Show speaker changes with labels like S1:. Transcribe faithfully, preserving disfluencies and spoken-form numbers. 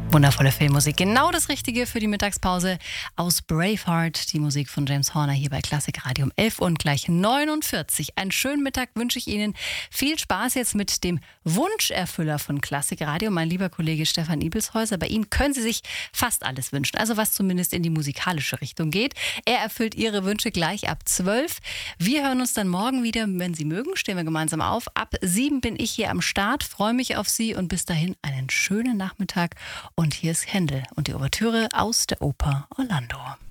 S1: Wundervolle Filmmusik, genau das Richtige für die Mittagspause aus Braveheart, die Musik von James Horner hier bei Klassik Radio um elf und gleich neunundvierzig. Einen schönen Mittag wünsche ich Ihnen. Viel Spaß jetzt mit dem Wunscherfüller von Klassik Radio, mein lieber Kollege Stefan Ibelshäuser. Bei ihm können Sie sich fast alles wünschen, also was zumindest in die musikalische Richtung geht. Er erfüllt Ihre Wünsche gleich ab zwölf. Wir hören uns dann morgen wieder, wenn Sie mögen, stehen wir gemeinsam auf. Ab sieben bin ich hier am Start, freue mich auf Sie und bis dahin einen schönen Nachmittag. Und hier ist Händel und die Ouvertüre aus der Oper Orlando.